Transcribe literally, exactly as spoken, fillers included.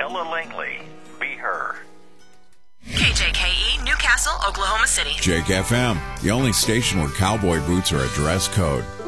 Ella Langley. Be her. K J K E, Newcastle, Oklahoma City. Jake F M, the only station where cowboy boots are a dress code.